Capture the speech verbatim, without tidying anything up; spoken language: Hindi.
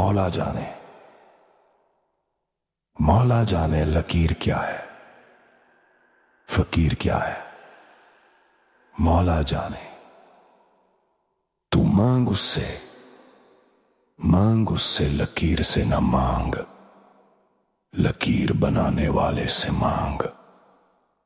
मौला जाने, मौला जाने लकीर क्या है, फकीर क्या है। मौला जाने, तू मांग उससे, मांग उससे लकीर से न मांग, लकीर बनाने वाले से मांग।